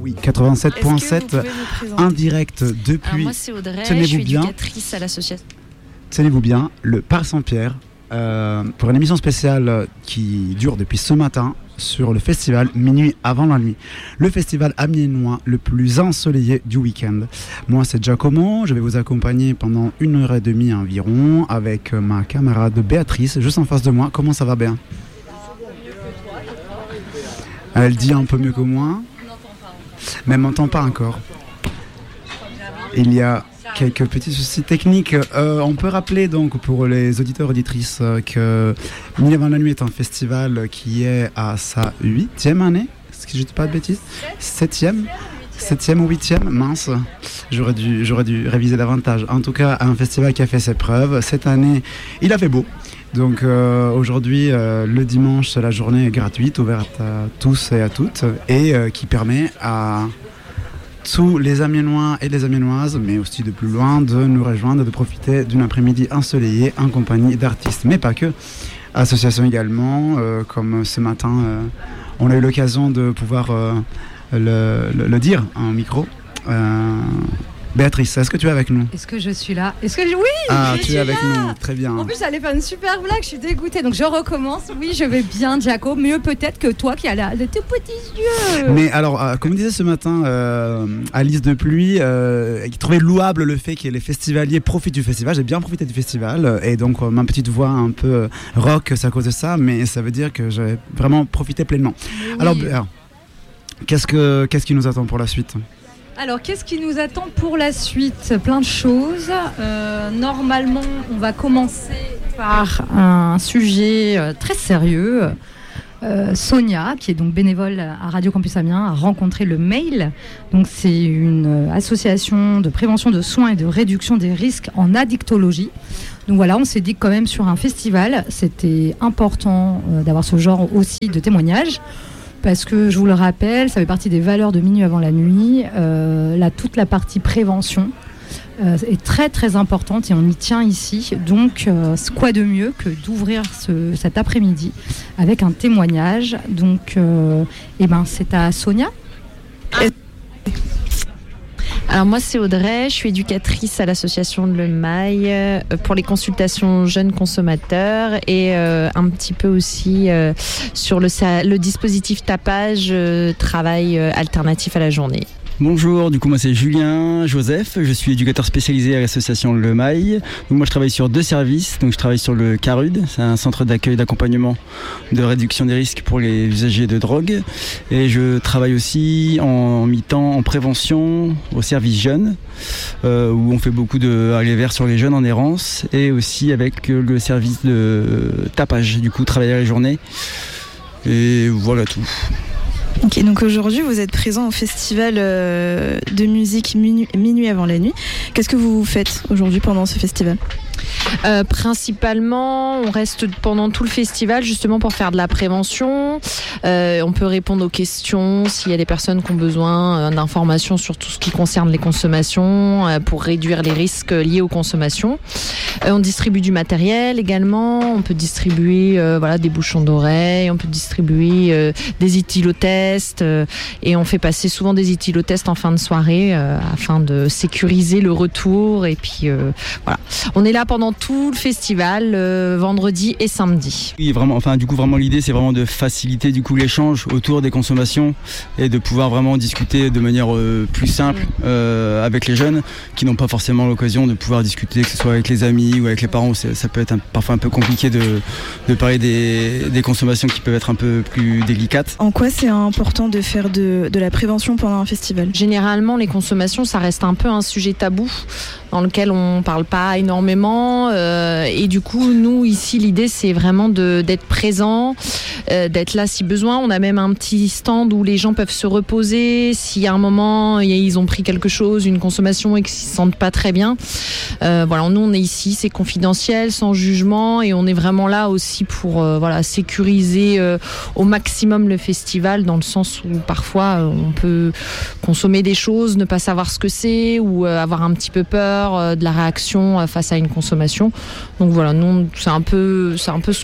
Oui, 87.7 en direct depuis. Alors moi c'est Audrey, je suis éducatrice à l'association. Tenez-vous bien, le Parc Saint-Pierre, pour une émission spéciale qui dure depuis ce matin sur le festival Minuit avant la nuit. Le festival amiénois le plus ensoleillé du week-end. Moi c'est Giacomo, je vais vous accompagner pendant 1h30 environ avec ma camarade Béatrice, juste en face de moi. Comment ça va Béa? Elle dit un peu mieux que moi, mais elle m'entend pas encore. Il y a quelques petits soucis techniques. On peut rappeler donc pour les auditeurs auditrices que Minuit avant la nuit est un festival qui est à sa 8e année. Est-ce que je ne dis pas de bêtises? 7e ou 8e, mince, j'aurais dû réviser davantage. En tout cas, un festival qui a fait ses preuves. Cette année, il a fait beau. Donc aujourd'hui, le dimanche, la journée est gratuite, ouverte à tous et à toutes, et qui permet à tous les Amiénois et les Amiénoises, mais aussi de plus loin, de nous rejoindre, de profiter d'une après-midi ensoleillée en compagnie d'artistes, mais pas que. Associations également, comme ce matin, on a eu l'occasion de pouvoir le dire en micro. Béatrice, est-ce que tu es avec nous? Est-ce que je suis là? Oui, tu es avec nous, très bien. En plus, j'allais faire une super blague, je suis dégoûtée. Donc je recommence. Oui, je vais bien, Jaco. Mieux peut-être que toi qui as de tout petits yeux. Mais alors, comme disait ce matin Alice de Pluie, qui trouvait louable le fait que les festivaliers profitent du festival. J'ai bien profité du festival. Et donc, ma petite voix un peu rock, c'est à cause de ça. Mais ça veut dire que j'ai vraiment profité pleinement. Oui. Alors, qu'est-ce qui nous attend pour la suite? Alors, qu'est-ce qui nous attend pour la suite? Plein de choses. Normalement, on va commencer par un sujet très sérieux. Sonia, qui est donc bénévole à Radio Campus Amiens, a rencontré le Mail. Donc, c'est une association de prévention de soins et de réduction des risques en addictologie. Donc voilà, on s'est dit que quand même sur un festival, c'était important d'avoir ce genre aussi de témoignages. Parce que, je vous le rappelle, ça fait partie des valeurs de Minuit avant la nuit. Toute la partie prévention est très très importante et on y tient ici. Donc, quoi de mieux que d'ouvrir cet après-midi avec un témoignage. Donc, c'est à Sonia. Alors moi c'est Audrey, je suis éducatrice à l'association de Le Mail pour les consultations jeunes consommateurs et un petit peu aussi sur le dispositif tapage, travail alternatif à la journée. Bonjour, du coup moi c'est Julien Joseph, je suis éducateur spécialisé à l'association Le Mail. Donc moi je travaille sur 2 services, donc je travaille sur le CARUD, c'est un centre d'accueil d'accompagnement de réduction des risques pour les usagers de drogue. Et je travaille aussi en mi-temps en prévention au service jeunes, où on fait beaucoup de aller vers sur les jeunes en errance et aussi avec le service de tapage, du coup travailler la journée. Et voilà tout. Ok, donc aujourd'hui vous êtes présent au festival de musique Minuit avant la nuit. Qu'est-ce que vous faites aujourd'hui pendant ce festival ? Principalement, on reste pendant tout le festival justement pour faire de la prévention. On peut répondre aux questions s'il y a des personnes qui ont besoin d'informations sur tout ce qui concerne les consommations pour réduire les risques liés aux consommations. On distribue du matériel également. On peut distribuer des bouchons d'oreilles. On peut distribuer des éthylotests et on fait passer souvent des éthylotests en fin de soirée afin de sécuriser le retour. Et puis voilà, on est là pendant tout le festival, vendredi et samedi. Oui, vraiment, vraiment l'idée c'est vraiment de faciliter du coup l'échange autour des consommations et de pouvoir vraiment discuter de manière plus simple avec les jeunes qui n'ont pas forcément l'occasion de pouvoir discuter, que ce soit avec les amis ou avec les parents. Ça peut être parfois un peu compliqué de parler des consommations qui peuvent être un peu plus délicates. En quoi c'est important de faire de la prévention pendant un festival ? Généralement, les consommations, ça reste un peu un sujet tabou dans lequel on ne parle pas énormément. Et du coup, nous, ici, l'idée, c'est vraiment d'être présents, d'être là si besoin. On a même un petit stand où les gens peuvent se reposer. Si à un moment, ils ont pris quelque chose, une consommation, et qu'ils ne se sentent pas très bien. Nous, on est ici, c'est confidentiel, sans jugement. Et on est vraiment là aussi pour sécuriser au maximum le festival, dans le sens où parfois, on peut consommer des choses, ne pas savoir ce que c'est, ou avoir un petit peu peur. peur de la réaction face à une consommation. Donc voilà, nous, c'est un peu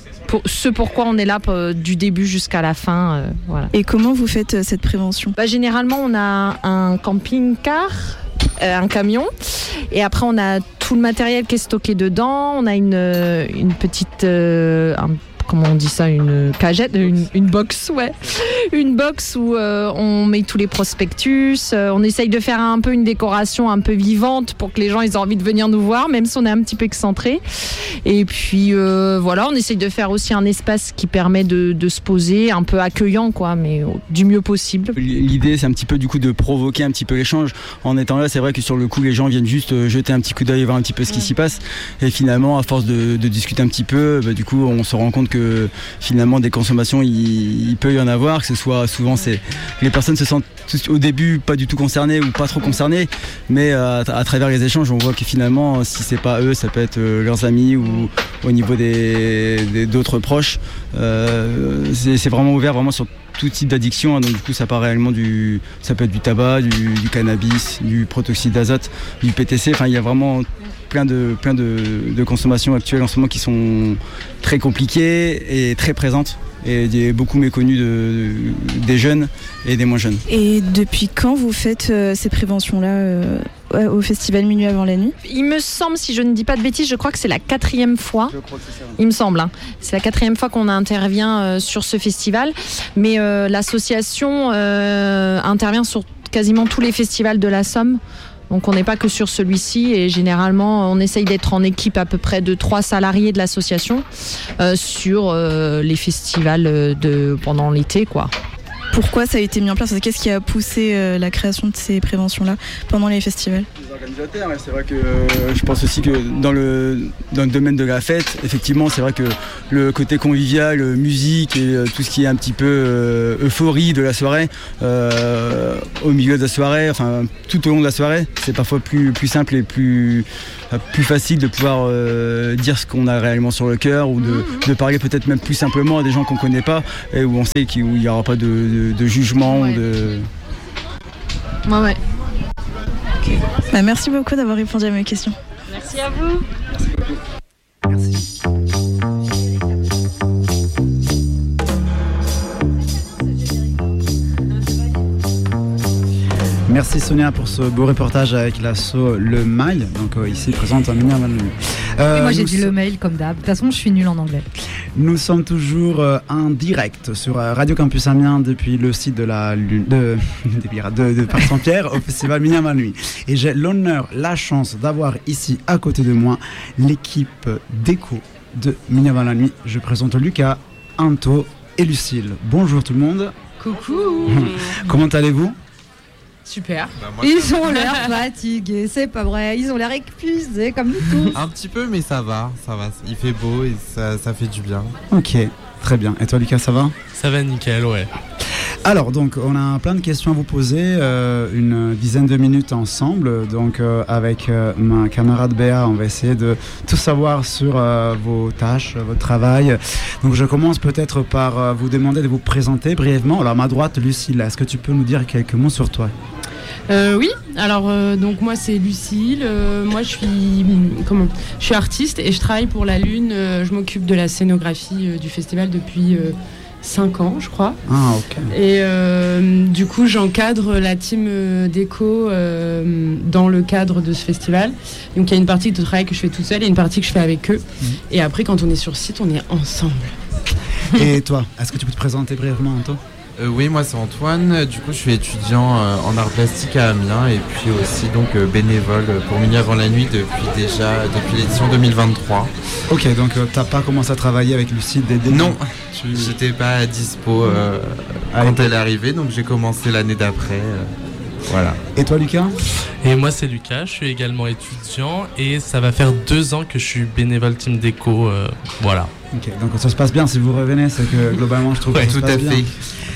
ce pourquoi on est là du début jusqu'à la fin. Voilà. Et comment vous faites cette prévention ? Généralement, on a un camping-car, un camion, et après on a tout le matériel qui est stocké dedans. On a une petite... comment on dit ça, une cagette, une box, ouais. Une box où on met tous les prospectus. On essaye de faire un peu une décoration un peu vivante pour que les gens ils aient envie de venir nous voir, même si on est un petit peu excentré. Et puis voilà, on essaye de faire aussi un espace qui permet de se poser, un peu accueillant, quoi, mais du mieux possible. L'idée, c'est un petit peu du coup de provoquer un petit peu l'échange. En étant là, c'est vrai que sur le coup, les gens viennent juste jeter un petit coup d'œil, voir un petit peu ce qui s'y passe. Et finalement, à force de discuter un petit peu, du coup, on se rend compte que finalement des consommations il peut y en avoir, que ce soit souvent les personnes se sentent au début pas du tout concernées ou pas trop concernées, mais à travers les échanges on voit que finalement si c'est pas eux, ça peut être leurs amis ou au niveau d'autres proches. C'est vraiment ouvert vraiment sur tout type d'addiction, hein, donc du coup ça peut être du tabac, du cannabis, du protoxyde d'azote, du PTC, enfin il y a vraiment plein de consommations actuelles en ce moment qui sont très compliquées et très présentes et beaucoup méconnues des jeunes et des moins jeunes. Et depuis quand vous faites ces préventions-là au festival Minuit avant la nuit ? Il me semble, si je ne dis pas de bêtises, je crois que c'est la 4e fois. Je crois que c'est ça. Il me semble. Hein. C'est la 4e fois qu'on intervient sur ce festival. Mais l'association intervient sur quasiment tous les festivals de la Somme. Donc on n'est pas que sur celui-ci et généralement on essaye d'être en équipe à peu près de 3 salariés de l'association sur les festivals pendant l'été, quoi. Pourquoi ça a été mis en place ? Qu'est-ce qui a poussé la création de ces préventions-là pendant les festivals ? Les organisateurs, c'est vrai que je pense aussi que dans le domaine de la fête, effectivement, c'est vrai que le côté convivial, musique et tout ce qui est un petit peu euphorie de la soirée, au milieu de la soirée, enfin tout au long de la soirée, c'est parfois plus simple et plus facile de pouvoir dire ce qu'on a réellement sur le cœur ou de parler peut-être même plus simplement à des gens qu'on ne connaît pas et où on sait qu'il n'y aura pas de jugement. Ouais. Ouais. Merci beaucoup d'avoir répondu à mes questions. Merci à vous. Merci beaucoup. Merci. Merci Sonia pour ce beau reportage avec l'asso Le Mail, donc ici présente à Minuit avant la nuit. Moi j'ai dit Le Mail comme d'hab, de toute façon je suis nulle en anglais. Nous sommes toujours en direct sur Radio Campus Amiens depuis le site de la Lune, de Parc Saint-Pierre au festival Minuit avant la nuit. Et j'ai l'honneur, la chance d'avoir ici à côté de moi l'équipe déco de Minuit avant la nuit. Je présente Lucas, Anto et Lucille. Bonjour tout le monde. Coucou. Comment allez-vous ? Super. Ils ont l'air fatigués, c'est pas vrai. Ils ont l'air épuisés comme nous tous. Un petit peu, mais ça va. Il fait beau et ça fait du bien. Ok, très bien. Et toi Lucas, ça va ? Ça va nickel, ouais. Alors, donc, on a plein de questions à vous poser, une dizaine de minutes ensemble. Donc, avec ma camarade Béa, on va essayer de tout savoir sur vos tâches, votre travail. Donc, je commence peut-être par vous demander de vous présenter brièvement. Alors, à ma droite, Lucille, est-ce que tu peux nous dire quelques mots sur toi ? Oui, alors donc moi c'est Lucille, moi je suis artiste et je travaille pour la Lune, je m'occupe de la scénographie du festival depuis 5 ans je crois. Ah ok. Et du coup j'encadre la team déco dans le cadre de ce festival. Donc il y a une partie de travail que je fais toute seule et une partie que je fais avec eux. Et après quand on est sur site on est ensemble. Et toi, est-ce que tu peux te présenter brièvement, Anto ? Oui, moi c'est Antoine, du coup je suis étudiant en arts plastiques à Amiens et puis aussi donc bénévole pour Minuit avant la nuit depuis l'édition 2023. Ok, donc t'as pas commencé à travailler avec Lucille dès le début ? Non, j'étais pas dispo quand elle est arrivée, donc j'ai commencé l'année d'après. Voilà. Et toi Lucas ? Et moi c'est Lucas, je suis également étudiant et ça va faire 2 ans que je suis bénévole team déco, voilà. Ok, donc ça se passe bien si vous revenez, c'est que globalement je trouve que ça se passe bien. Tout à fait.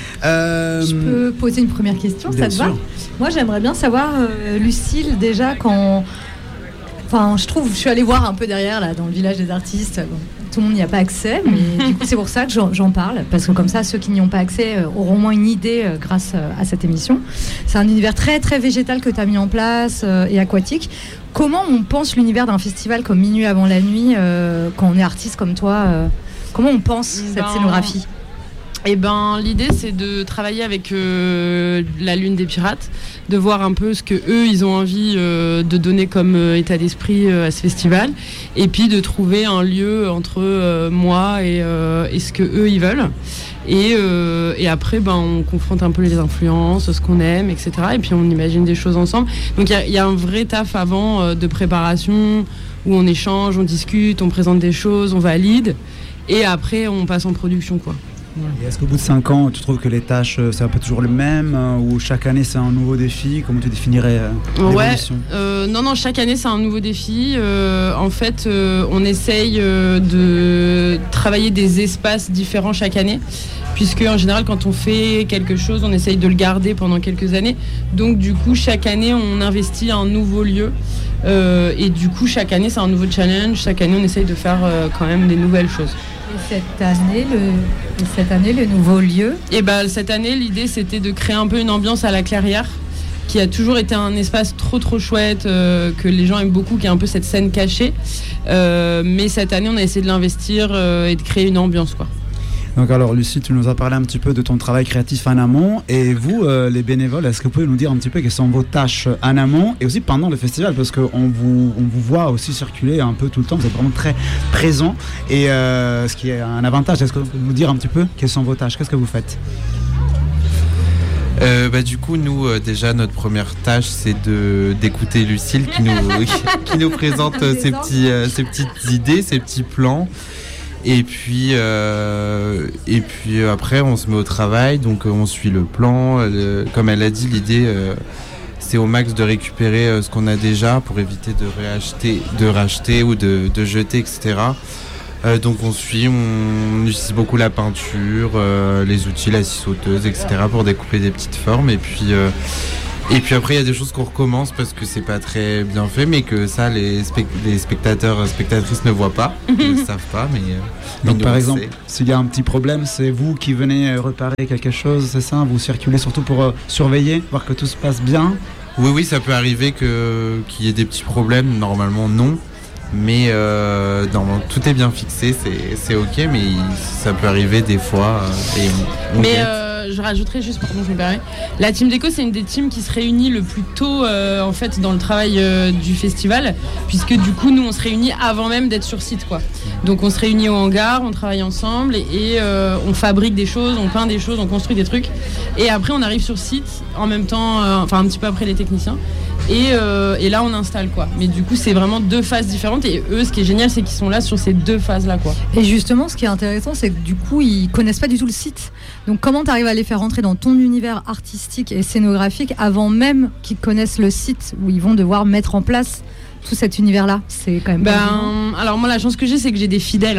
Je peux poser une première question, bien ça te va ? sûr. Moi j'aimerais bien savoir, Lucille, déjà quand Enfin, je suis allée voir un peu derrière, là, dans le village des artistes. Bon, tout le monde n'y a pas accès, mais du coup, c'est pour ça que j'en parle. Parce que comme ça, ceux qui n'y ont pas accès auront au moins une idée grâce à cette émission. C'est un univers très, très végétal que tu as mis en place et aquatique. Comment on pense l'univers d'un festival comme Minuit avant la nuit quand on est artiste comme toi comment on pense cette scénographie? Eh ben, l'idée, c'est de travailler avec la Lune des Pirates, de voir un peu ce que eux ils ont envie de donner comme état d'esprit à ce festival, et puis de trouver un lieu entre moi et ce que eux ils veulent. Et après, on confronte un peu les influences, ce qu'on aime, etc. Et puis on imagine des choses ensemble. Donc il y a un vrai taf avant de préparation où on échange, on discute, on présente des choses, on valide, et après on passe en production, quoi. Et est-ce qu'au bout de 5 ans, tu trouves que les tâches, c'est un peu toujours les mêmes ou chaque année, c'est un nouveau défi? Comment tu définirais l'évolution? Non, chaque année, c'est un nouveau défi. En fait, on essaye de travailler des espaces différents chaque année, puisque en général, quand on fait quelque chose, on essaye de le garder pendant quelques années. Donc, du coup, chaque année, on investit un nouveau lieu. Et du coup, chaque année, c'est un nouveau challenge. Chaque année, on essaye de faire quand même des nouvelles choses. Et cette année, le nouveau lieu? Et cette année, l'idée, c'était de créer un peu une ambiance à la Clairière, qui a toujours été un espace trop chouette, que les gens aiment beaucoup, qui a un peu cette scène cachée. Mais cette année, on a essayé de l'investir et de créer une ambiance, quoi. Donc alors Lucie, tu nous as parlé un petit peu de ton travail créatif en amont, et vous les bénévoles, est-ce que vous pouvez nous dire un petit peu quelles sont vos tâches en amont et aussi pendant le festival, parce qu'on vous voit aussi circuler un peu tout le temps, vous êtes vraiment très présent, et ce qui est un avantage. Est-ce que vous pouvez nous dire un petit peu quelles sont vos tâches, qu'est-ce que vous faites? Du coup, nous, déjà, notre première tâche, c'est d'écouter Lucille qui nous présente ses petites idées, ses petits plans. Et puis après, on se met au travail, donc on suit le plan. Comme elle a dit, l'idée, c'est au max de récupérer ce qu'on a déjà pour éviter de racheter ou de jeter, etc. Donc on utilise beaucoup la peinture, les outils, la scie sauteuse, etc. pour découper des petites formes. Et puis après, il y a des choses qu'on recommence parce que c'est pas très bien fait, mais que ça, les spectateurs, spectatrices ne voient pas, ils ne savent pas. Donc par exemple, s'il y a un petit problème, c'est vous qui venez réparer quelque chose, c'est ça? Vous circulez surtout pour surveiller, voir que tout se passe bien? Oui, ça peut arriver qu'il y ait des petits problèmes. Normalement, non. Mais tout est bien fixé, c'est ok, mais ça peut arriver des fois. Je rajouterais juste, pardon, je me permets. La team déco, c'est une des teams qui se réunit le plus tôt en fait dans le travail du festival, puisque du coup nous on se réunit avant même d'être sur site, quoi. Donc on se réunit au hangar, on travaille ensemble et on fabrique des choses, on peint des choses, on construit des trucs, et après on arrive sur site en même temps, un petit peu après les techniciens. Et là on installe, quoi. Mais du coup c'est vraiment deux phases différentes, et eux ce qui est génial c'est qu'ils sont là sur ces deux phases là, quoi. Et justement ce qui est intéressant c'est que du coup ils connaissent pas du tout le site, donc comment tu arrives à les faire rentrer dans ton univers artistique et scénographique avant même qu'ils connaissent le site où ils vont devoir mettre en place tout cet univers-là? C'est quand même alors moi la chance que j'ai, c'est que j'ai des fidèles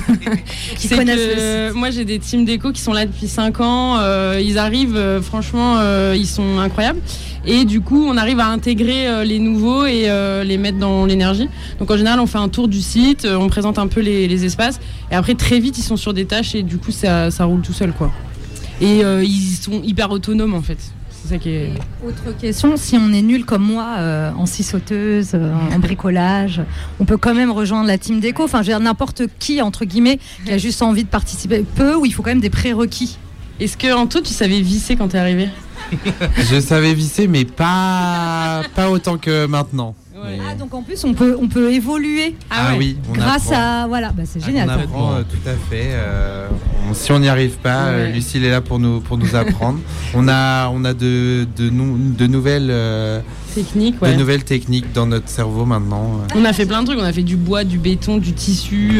qui connaissent le site. Moi j'ai des teams déco qui sont là depuis 5 ans, ils arrivent, franchement ils sont incroyables, et du coup on arrive à intégrer les nouveaux et les mettre dans l'énergie. Donc en général on fait un tour du site, on présente un peu les espaces, et après très vite ils sont sur des tâches, et du coup ça roule tout seul, quoi. Et ils sont hyper autonomes en fait. C'est ça qui est... Autre question, si on est nul comme moi en scie sauteuse, en bricolage, on peut quand même rejoindre la team déco. Enfin, je veux dire, n'importe qui, entre guillemets, qui a juste envie de participer peut, ou il faut quand même des prérequis. Est-ce que Anto, tu savais visser quand t'es arrivé? Je savais visser, mais pas autant que maintenant. Ouais. Ah, donc en plus on peut évoluer. Oui, grâce à c'est génial. On apprend tout à fait. Si on n'y arrive pas, Lucille est là pour nous apprendre. On a de nouvelles techniques, de nouvelles techniques dans notre cerveau maintenant. On a fait plein de trucs. On a fait du bois, du béton, du tissu.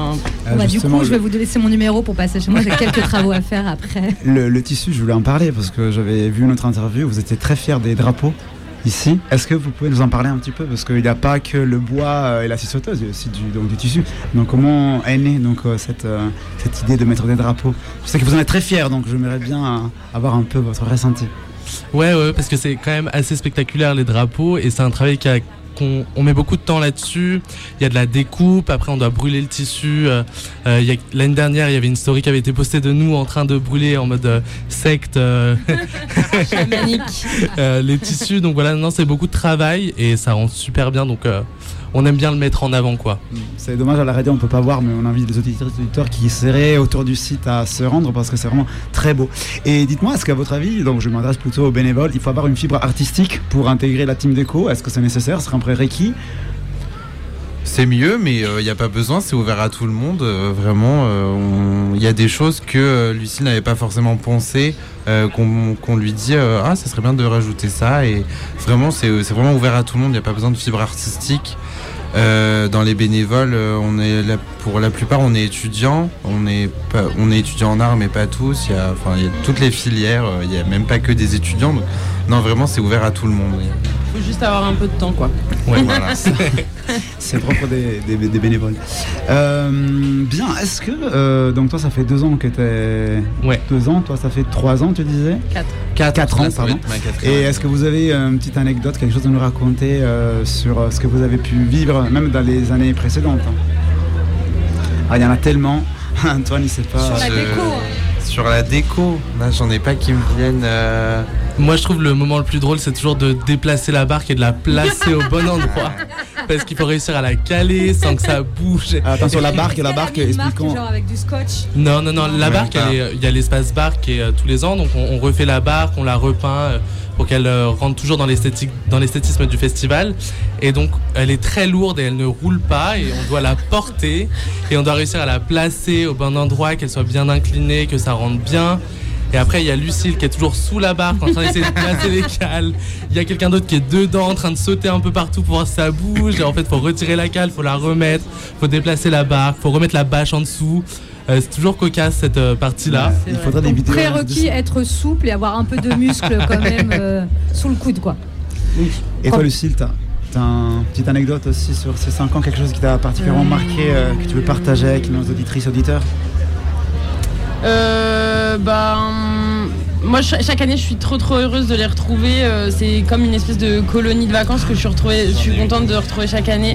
Du coup, je vais vous laisser mon numéro pour passer chez moi. J'ai quelques travaux à faire après. Le tissu, je voulais en parler parce que j'avais vu notre interview. Vous étiez très fiers des drapeaux ici. Est-ce que vous pouvez nous en parler un petit peu, parce qu'il n'y a pas que le bois et la scie sauteuse, il y a aussi du tissu. Donc comment est née cette idée de mettre des drapeaux? Je sais que vous en êtes très fiers, donc j'aimerais bien avoir un peu votre ressenti. Ouais, parce que c'est quand même assez spectaculaire les drapeaux, et c'est un travail qui a on met beaucoup de temps là-dessus. Il y a de la découpe, après on doit brûler le tissu. L'année dernière, il y avait une story qui avait été postée de nous en train de brûler en mode secte chamanique les tissus. Donc voilà, non, c'est beaucoup de travail et ça rend super bien. Donc on aime bien le mettre en avant, quoi. C'est dommage, à la radio on peut pas voir, mais on invite les auditeurs qui seraient autour du site à se rendre parce que c'est vraiment très beau. Et dites-moi, est-ce qu'à votre avis, donc je m'adresse plutôt aux bénévoles, il faut avoir une fibre artistique pour intégrer la team déco? Est-ce que c'est nécessaire? Ce serait un prérequis? C'est mieux, mais il n'y a pas besoin, c'est ouvert à tout le monde. Vraiment, il y a des choses que Lucille n'avait pas forcément pensé, qu'on lui dit ça serait bien de rajouter ça. Et vraiment, c'est vraiment ouvert à tout le monde, il n'y a pas besoin de fibre artistique. Dans les bénévoles, pour la plupart, on est étudiants. On est étudiants en art, mais pas tous. Il y a toutes les filières, il n'y a même pas que des étudiants. Donc, non, vraiment, c'est ouvert à tout le monde. Faut juste avoir un peu de temps, quoi. Ouais, voilà. C'est propre des bénévoles. Bien, est-ce que donc toi ça fait 2 ans que t'es... Ouais. 2 ans, toi ça fait 3 ans tu disais? 4 ans, Là, ça va pardon. être ma quatrième. Et est-ce que vous avez une petite anecdote, quelque chose à nous raconter sur ce que vous avez pu vivre même dans les années précédentes? Il y en a tellement. Antoine il sait pas. Sur la déco. Sur la déco, là j'en ai pas qui me viennent. Moi, je trouve le moment le plus drôle, c'est toujours de déplacer la barque et de la placer au bon endroit. Parce qu'il faut réussir à la caler sans que ça bouge. Attention, la barque, expliquons. Genre avec du scotch. Non, la barque, il y a l'espace barque qui est tous les ans, donc on refait la barque, on la repeint pour qu'elle rentre toujours dans l'esthétisme du festival. Et donc, elle est très lourde et elle ne roule pas et on doit la porter et on doit réussir à la placer au bon endroit, qu'elle soit bien inclinée, que ça rentre bien. Et après, il y a Lucille qui est toujours sous la barque en train d'essayer de placer les cales. Il y a quelqu'un d'autre qui est dedans en train de sauter un peu partout pour voir si ça bouge. Et en fait, il faut retirer la cale, il faut la remettre, il faut déplacer la barque, il faut remettre la bâche en dessous. C'est toujours cocasse cette partie-là. Il faudra des vidéos. Prérequis, être souple et avoir un peu de muscle quand même sous le coude, quoi. Oui. Et toi, Lucille, t'as une petite anecdote aussi sur ces 5 ans, quelque chose qui t'a particulièrement marqué, que tu veux partager avec nos auditrices, auditeurs? Moi chaque année je suis trop heureuse de les retrouver. C'est comme une espèce de colonie de vacances que je suis contente de retrouver chaque année.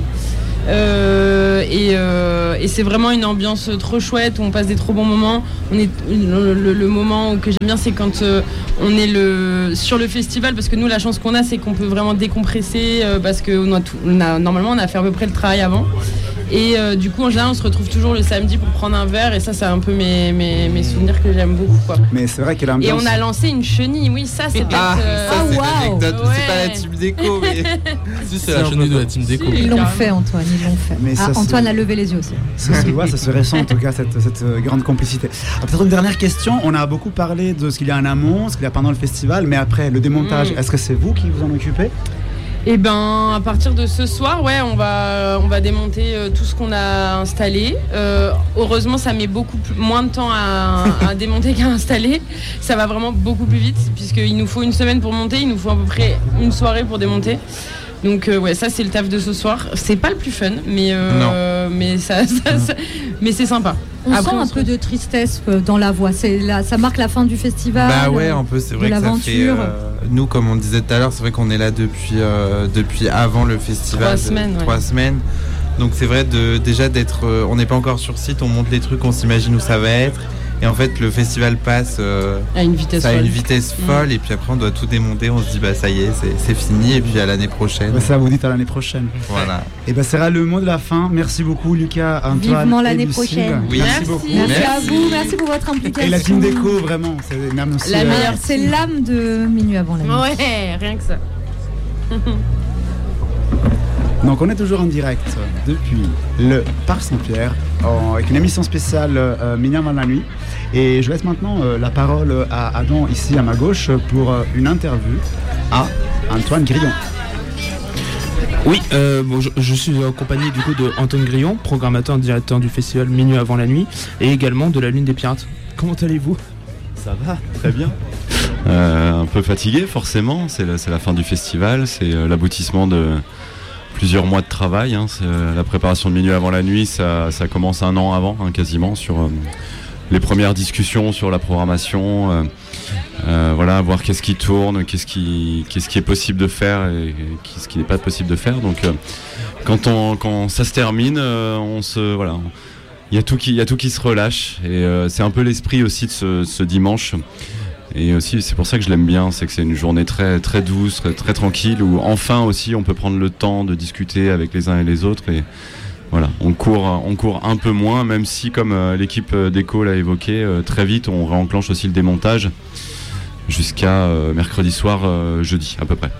Et c'est vraiment une ambiance trop chouette où on passe des trop bons moments. Le moment que j'aime bien, c'est quand on est sur le festival, parce que nous la chance qu'on a, c'est qu'on peut vraiment décompresser parce que normalement on a fait à peu près le travail avant. Et du coup en général on se retrouve toujours le samedi pour prendre un verre, et ça c'est un peu mes souvenirs que j'aime beaucoup, quoi. Mais c'est vrai qu'elle a un. Et on a lancé une chenille, oui, ça c'est peut-être c'est l'anecdote, c'est pas la team déco, mais Si, c'est la chenille de la team déco. Ils l'ont fait, Antoine, ils l'ont fait. Mais ça, Antoine a levé les yeux aussi. Ça se ressent en tout cas, cette grande complicité. Peut-être une dernière question. On a beaucoup parlé de ce qu'il y a en amont, ce qu'il y a pendant le festival, mais après le démontage, est-ce que c'est vous qui vous en occupez? Et à partir de ce soir, ouais, on va démonter tout ce qu'on a installé. Heureusement, ça met moins de temps à démonter qu'à installer. Ça va vraiment beaucoup plus vite, puisqu'il nous faut une semaine pour monter, il nous faut à peu près une soirée pour démonter. Donc ouais, ça c'est le taf de ce soir. C'est pas le plus fun, mais mais c'est sympa. On sent un peu de tristesse dans la voix. Ça marque la fin du festival. Bah ouais, un peu. C'est vrai que ça fait. Nous, comme on disait tout à l'heure, c'est vrai qu'on est là depuis avant le festival. 3 semaines. Donc c'est vrai déjà d'être. On n'est pas encore sur site. On monte les trucs, on s'imagine où ça va être. Et en fait, le festival passe à une vitesse folle. Et puis après, on doit tout démonter. On se dit, ça y est, c'est fini. Et puis à l'année prochaine. Ça, vous dites à l'année prochaine. Voilà. Et ça sera le mot de la fin. Merci beaucoup, Lucas, Antoine. Vivement l'année et Lucille. prochaine. Oui, merci beaucoup. Merci à vous. Merci pour votre implication. Et la team déco, vraiment. C'est la meilleure. C'est l'âme de Minuit avant la nuit. Ouais, rien que ça. Donc on est toujours en direct depuis le Parc Saint-Pierre avec une émission spéciale Minuit avant la nuit, et je laisse maintenant la parole à Adam ici à ma gauche pour une interview à Antoine Grillon. Oui, je suis accompagné du coup de Antoine Grillon, programmateur et directeur du festival Minuit avant la nuit, et également de la Lune des Pirates. Comment allez-vous ? Ça va, très bien. Un peu fatigué forcément, c'est la fin du festival, c'est l'aboutissement de plusieurs mois de travail, hein. La préparation de Minuit avant la nuit, ça commence 1 an avant, hein, quasiment, sur les premières discussions sur la programmation, Voilà, voir qu'est-ce qui tourne, qu'est-ce qui est possible de faire et ce qui n'est pas possible de faire. Donc quand ça se termine, il y a tout qui se relâche et c'est un peu l'esprit aussi de ce dimanche. Et aussi c'est pour ça que je l'aime bien, c'est que c'est une journée très très douce, très, très tranquille, où enfin aussi on peut prendre le temps de discuter avec les uns et les autres. Et voilà, on court un peu moins, même si comme l'équipe d'éco l'a évoqué, très vite on réenclenche aussi le démontage jusqu'à mercredi soir, jeudi à peu près.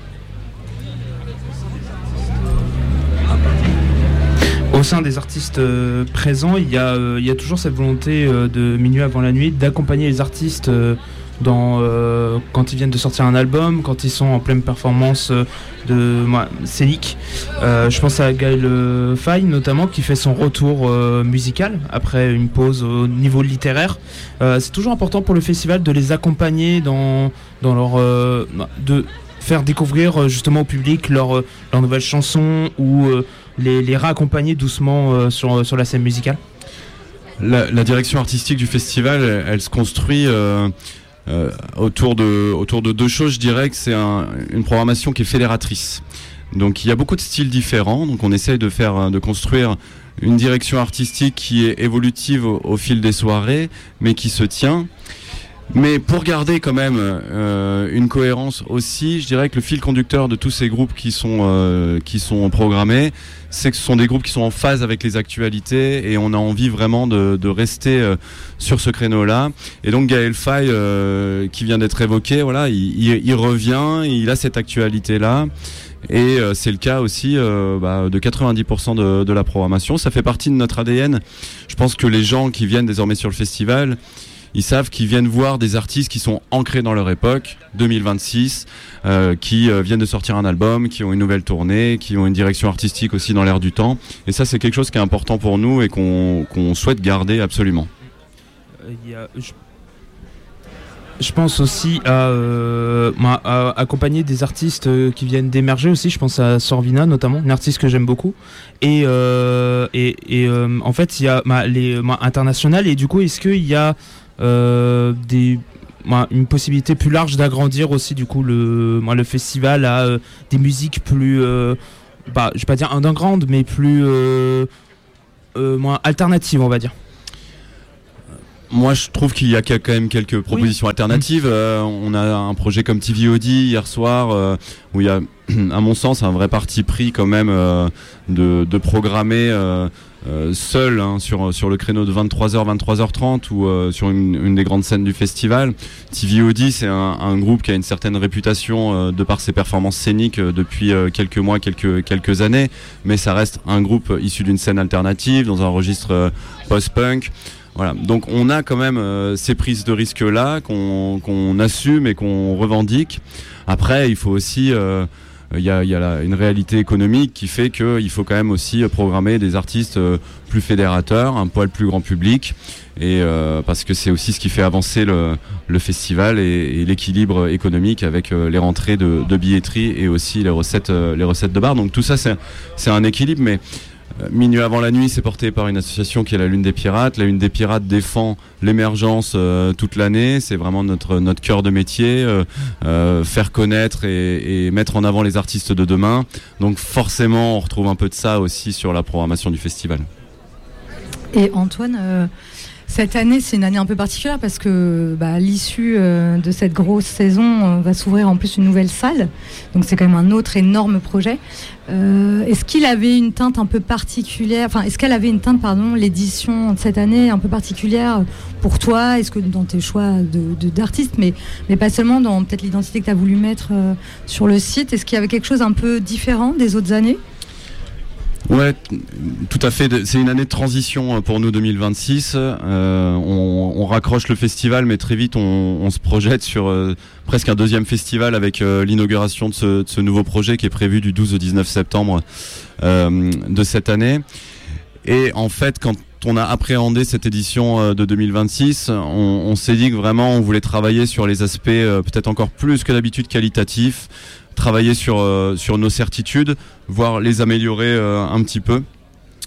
Au sein des artistes présents, il y a toujours cette volonté de Minuit avant la nuit d'accompagner les artistes quand ils viennent de sortir un album, quand ils sont en pleine performance scénique. Je pense à Gaël Faye notamment, qui fait son retour musical après une pause au niveau littéraire. C'est toujours important pour le festival de les accompagner dans leur de faire découvrir justement au public leurs nouvelles chansons ou les raccompagner doucement sur la scène musicale. La direction artistique du festival, elle se construit autour de deux choses. Je dirais que c'est une programmation qui est fédératrice. Donc il y a beaucoup de styles différents. Donc on essaye de construire une direction artistique qui est évolutive au fil des soirées, mais qui se tient. Mais pour garder quand même une cohérence aussi, je dirais que le fil conducteur de tous ces groupes qui sont programmés, c'est que ce sont des groupes qui sont en phase avec les actualités et on a envie vraiment de rester sur ce créneau-là. Et donc Gaël Faye, qui vient d'être évoqué, voilà, il revient, il a cette actualité-là. Et c'est le cas aussi de 90% de la programmation. Ça fait partie de notre ADN. Je pense que les gens qui viennent désormais sur le festival, ils savent qu'ils viennent voir des artistes qui sont ancrés dans leur époque, 2026, qui viennent de sortir un album, qui ont une nouvelle tournée, qui ont une direction artistique aussi dans l'air du temps. Et ça, c'est quelque chose qui est important pour nous et qu'on souhaite garder absolument. Je pense aussi à accompagner des artistes qui viennent d'émerger aussi. Je pense à Sorvina notamment, une artiste que j'aime beaucoup. Et en fait, il y a les internationales. Et du coup, est-ce qu'il y a une possibilité plus large d'agrandir aussi du coup le festival à des musiques plus, je vais pas dire underground, mais plus moins alternatives, on va dire. Moi, je trouve qu'il y a quand même quelques propositions alternatives. On a un projet comme TVOD hier soir, où il y a, à mon sens, un vrai parti pris quand même de programmer seul sur le créneau de 23h, 23h30 ou sur une des grandes scènes du festival. TVOD, c'est un groupe qui a une certaine réputation de par ses performances scéniques depuis quelques mois, quelques années, mais ça reste un groupe issu d'une scène alternative dans un registre post-punk. Voilà, donc on a quand même ces prises de risques là qu'on assume et qu'on revendique. Après, il faut aussi, il y a une réalité économique qui fait qu'il faut quand même aussi programmer des artistes plus fédérateurs, un poil plus grand public, et parce que c'est aussi ce qui fait avancer le festival et l'équilibre économique avec les rentrées de billetterie et aussi les recettes de bar. Donc tout ça c'est un équilibre, mais Minuit avant la nuit, c'est porté par une association qui est la Lune des Pirates. La Lune des Pirates défend l'émergence toute l'année. C'est vraiment notre cœur de métier, faire connaître et mettre en avant les artistes de demain. Donc forcément, on retrouve un peu de ça aussi sur la programmation du festival. Et Antoine, cette année, c'est une année un peu particulière parce que à l'issue de cette grosse saison, va s'ouvrir en plus une nouvelle salle. Donc c'est quand même un autre énorme projet. Est-ce qu'il avait une teinte un peu particulière, est-ce qu'elle avait une teinte, l'édition de cette année un peu particulière pour toi? Est-ce que dans tes choix d'artistes, mais pas seulement dans peut-être l'identité que tu as voulu mettre sur le site, est-ce qu'il y avait quelque chose un peu différent des autres années? Ouais, tout à fait. C'est une année de transition pour nous 2026. On raccroche le festival, mais très vite on se projette sur presque un deuxième festival avec l'inauguration de ce nouveau projet qui est prévu du 12 au 19 septembre de cette année. Et en fait, quand on a appréhendé cette édition de 2026, on s'est dit que vraiment on voulait travailler sur les aspects peut-être encore plus que d'habitude qualitatifs, travailler sur nos certitudes, voire les améliorer un petit peu.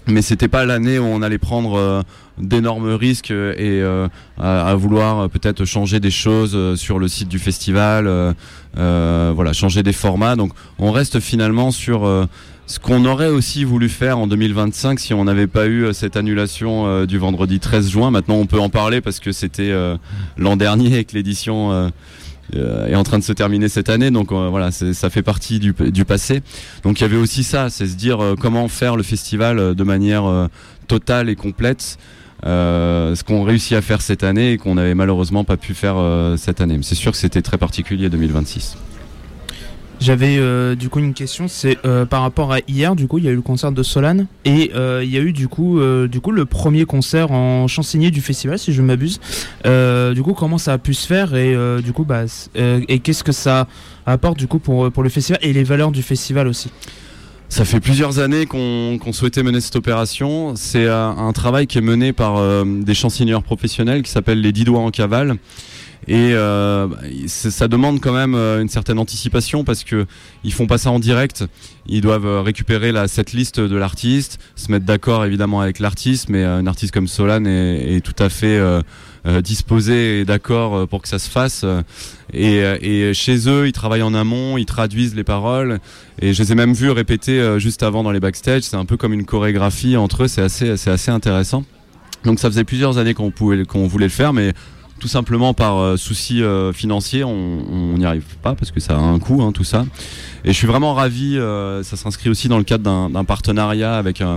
Mais c'était pas l'année où on allait prendre d'énormes risques et à vouloir peut-être changer des choses sur le site du festival, changer des formats. Donc on reste finalement sur ce qu'on aurait aussi voulu faire en 2025 si on n'avait pas eu cette annulation du vendredi 13 juin. Maintenant on peut en parler parce que c'était l'an dernier et que l'édition est en train de se terminer cette année, donc ça fait partie du passé. Donc il y avait aussi ça, c'est se dire comment faire le festival de manière totale et complète, ce qu'on réussit à faire cette année et qu'on n'avait malheureusement pas pu faire cette année. Mais c'est sûr que c'était très particulier 2026. J'avais du coup une question, c'est par rapport à hier, du coup il y a eu le concert de Solane et il y a eu du coup le premier concert en chansonnier du festival si je ne m'abuse. Du coup comment ça a pu se faire et et qu'est-ce que ça apporte du coup pour le festival et les valeurs du festival aussi? Ça fait plusieurs années qu'on souhaitait mener cette opération. C'est un travail qui est mené par des chansonniers professionnels qui s'appellent les 10 doigts en cavale. Et ça demande quand même une certaine anticipation parce que ils font pas ça en direct. Ils doivent récupérer la setlist de l'artiste, se mettre d'accord évidemment avec l'artiste, mais un artiste comme Solane est tout à fait disposé et d'accord pour que ça se fasse. Et chez eux, ils travaillent en amont, ils traduisent les paroles. Et je les ai même vus répéter juste avant dans les backstage. C'est un peu comme une chorégraphie entre eux. C'est assez intéressant. Donc ça faisait plusieurs années qu'on voulait le faire, mais tout simplement par souci financier, on n'y arrive pas parce que ça a un coût, tout ça. Et je suis vraiment ravi, ça s'inscrit aussi dans le cadre d'un partenariat avec un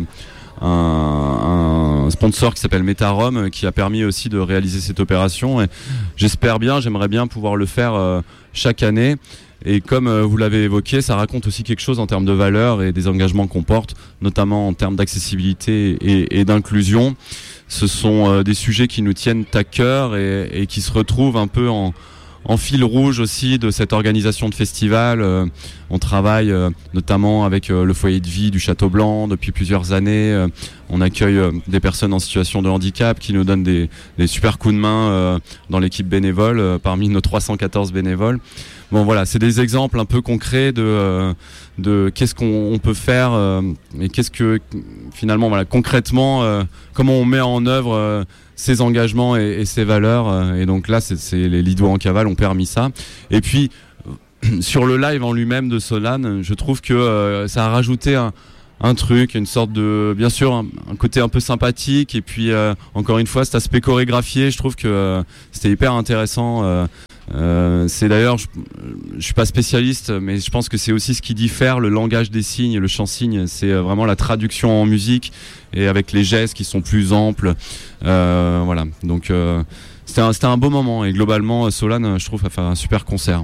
sponsor qui s'appelle Metarom qui a permis aussi de réaliser cette opération. Et j'aimerais bien pouvoir le faire chaque année. Et comme vous l'avez évoqué, ça raconte aussi quelque chose en termes de valeurs et des engagements qu'on porte, notamment en termes d'accessibilité et d'inclusion. Ce sont des sujets qui nous tiennent à cœur et qui se retrouvent un peu en fil rouge aussi de cette organisation de festival. On travaille notamment avec le foyer de vie du Château Blanc depuis plusieurs années. On accueille des personnes en situation de handicap qui nous donnent des super coups de main dans l'équipe bénévole parmi nos 314 bénévoles. Bon voilà, c'est des exemples un peu concrets de qu'est-ce qu'on peut faire et qu'est-ce que finalement concrètement comment on met en œuvre ces engagements et ces valeurs. Et donc là, c'est les 10 doigts en cavale ont permis ça. Et puis sur le live en lui-même de Solane, je trouve que ça a rajouté un truc, une sorte de, bien sûr, un côté un peu sympathique, et puis encore une fois cet aspect chorégraphié. Je trouve que c'était hyper intéressant. C'est d'ailleurs, je suis pas spécialiste, mais je pense que c'est aussi ce qui diffère le langage des signes et le chant-signe. C'est vraiment la traduction en musique et avec les gestes qui sont plus amples. Voilà, donc c'était un beau moment et globalement Solane, je trouve, a fait un super concert.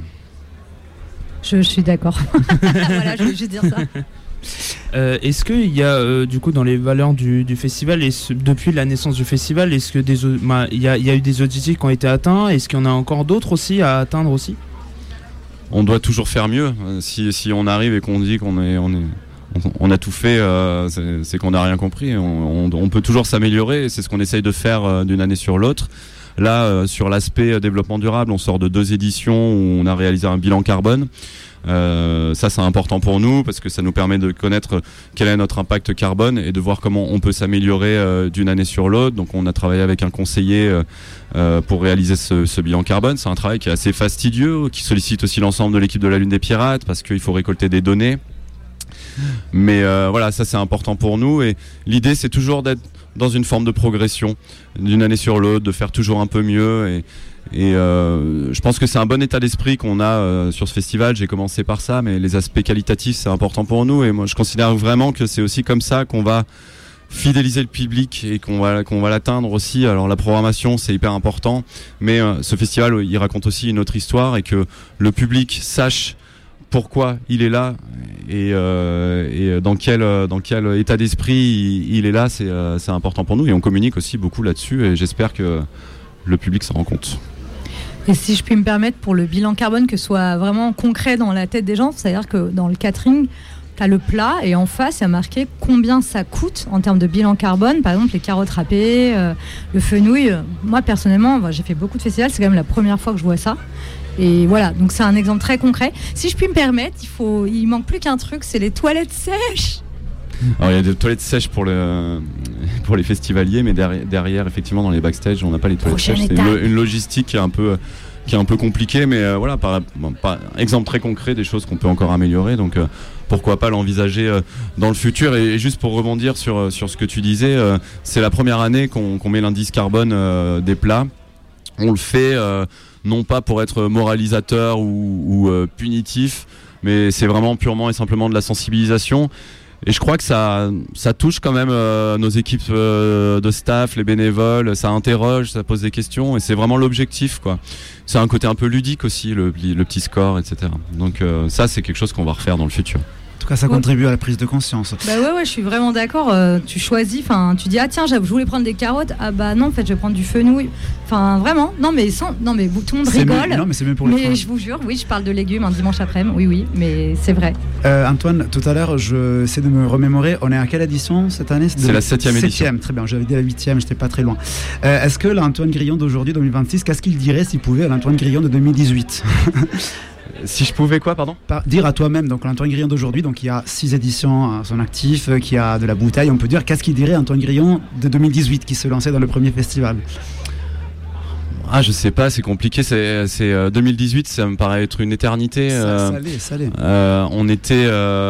Je suis d'accord. Voilà, je voulais juste dire ça. Est-ce qu'il y a du coup dans les valeurs du festival, depuis la naissance du festival, est-ce que il y a eu des objectifs qui ont été atteints? Est-ce qu'il y en a encore d'autres aussi à atteindre aussi? On doit toujours faire mieux. Si on arrive et qu'on dit on a tout fait, c'est qu'on n'a rien compris. On peut toujours s'améliorer. C'est ce qu'on essaye de faire d'une année sur l'autre. Là, sur l'aspect développement durable, on sort de 2 éditions où on a réalisé un bilan carbone. Ça c'est important pour nous parce que ça nous permet de connaître quel est notre impact carbone et de voir comment on peut s'améliorer d'une année sur l'autre. Donc on a travaillé avec un conseiller pour réaliser ce bilan carbone. C'est un travail qui est assez fastidieux, qui sollicite aussi l'ensemble de l'équipe de la Lune des Pirates parce qu'il faut récolter des données. Mais voilà, ça c'est important pour nous et l'idée c'est toujours d'être dans une forme de progression d'une année sur l'autre, de faire toujours un peu mieux et je pense que c'est un bon état d'esprit qu'on a sur ce festival. J'ai commencé par ça, mais les aspects qualitatifs c'est important pour nous et moi je considère vraiment que c'est aussi comme ça qu'on va fidéliser le public et qu'on va l'atteindre aussi. Alors la programmation c'est hyper important, mais ce festival il raconte aussi une autre histoire et que le public sache pourquoi il est là et dans quel état d'esprit il est là, c'est important pour nous et on communique aussi beaucoup là-dessus et j'espère que le public s'en rend compte. Et si je puis me permettre, pour le bilan carbone, que ce soit vraiment concret dans la tête des gens, c'est-à-dire que dans le catering, tu as le plat et en face, il y a marqué combien ça coûte en termes de bilan carbone. Par exemple, les carottes râpées, le fenouil. Moi, personnellement, j'ai fait beaucoup de festivals, c'est quand même la première fois que je vois ça. Et voilà, donc c'est un exemple très concret. Si je puis me permettre, il manque plus qu'un truc, c'est les toilettes sèches. Alors il y a des toilettes sèches pour les festivaliers, mais derrière effectivement dans les backstage on n'a pas les toilettes sèches. C'est une logistique qui est un peu compliquée, mais voilà, par exemple très concret des choses qu'on peut encore améliorer, donc pourquoi pas l'envisager dans le futur. Et juste pour rebondir sur ce que tu disais, c'est la première année qu'on met l'indice carbone des plats. On le fait non pas pour être moralisateur ou punitif, mais c'est vraiment purement et simplement de la sensibilisation. Et je crois que ça touche quand même nos équipes de staff, les bénévoles, ça interroge, ça pose des questions, et c'est vraiment l'objectif, quoi. C'est un côté un peu ludique aussi, le petit score, etc. Donc ça, c'est quelque chose qu'on va refaire dans le futur. En tout cas, ça contribue à la prise de conscience. Bah ouais, je suis vraiment d'accord. Tu choisis, enfin, tu dis ah tiens, je voulais prendre des carottes, ah bah non, en fait, je vais prendre du fenouil. Enfin, vraiment, non mais tout le monde rigole. Non mais c'est mieux pour les Mais je vous jure, oui, je parle de légumes un dimanche après-midi. Oui, mais c'est vrai. Antoine, tout à l'heure, je sais de me remémorer. On est à quelle édition cette année? C'est la 7e édition. 7e, très bien. J'avais dit la 8e, j'étais pas très loin. Est-ce que l'Antoine Grillon d'aujourd'hui, 2026, qu'est-ce qu'il dirait s'il pouvait à l'Antoine Grillon de 2018? Si je pouvais quoi, pardon? Dire à toi-même, donc l'Antoine Grillon d'aujourd'hui, donc il y a 6 éditions à son actif, qui a de la bouteille, on peut dire, qu'est-ce qu'il dirait Antoine Grillon de 2018 qui se lançait dans le premier festival? Ah, je sais pas, c'est compliqué, c'est 2018, ça me paraît être une éternité. Ça l'est. On était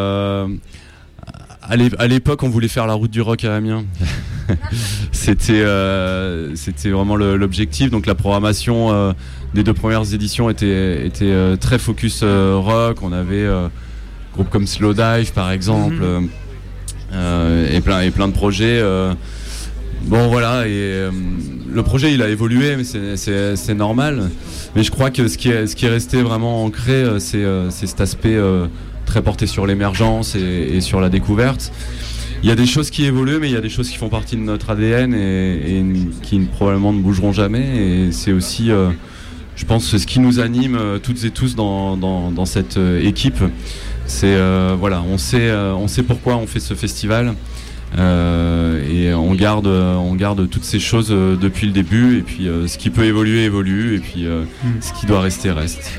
à l'époque, on voulait faire la route du rock à Amiens. C'était vraiment l'objectif. Donc la programmation des 2 premières éditions était très focus rock. On avait groupes comme Slowdive par exemple, et plein de projets. Bon voilà, et le projet il a évolué, mais c'est normal. Mais je crois que ce qui est resté vraiment ancré, c'est cet aspect très porté sur l'émergence et sur la découverte. Il y a des choses qui évoluent, mais il y a des choses qui font partie de notre ADN et qui probablement ne bougeront jamais. Et c'est aussi, je pense, ce qui nous anime toutes et tous dans cette équipe. C'est voilà, on sait pourquoi on fait ce festival. Et on garde toutes ces choses depuis le début, et puis ce qui peut évoluer évolue, et puis ce qui doit rester reste.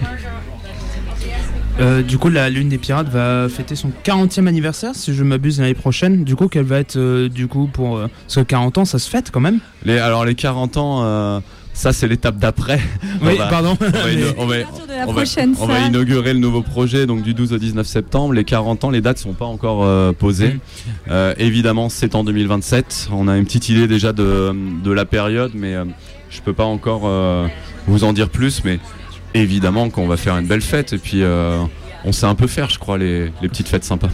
Du coup, la Lune des Pirates va fêter son 40e anniversaire, si je m'abuse, l'année prochaine. Du coup, quelle va être, pour ce 40 ans, ça se fête quand même? Les 40 ans, ça c'est l'étape d'après. Oui, pardon. On va inaugurer le nouveau projet, donc du 12 au 19 septembre. Les 40 ans, les dates sont pas encore posées. Évidemment, c'est en 2027. On a une petite idée déjà de la période, mais je peux pas encore vous en dire plus, mais évidemment qu'on va faire une belle fête, et puis on sait un peu faire, je crois, les petites fêtes sympas.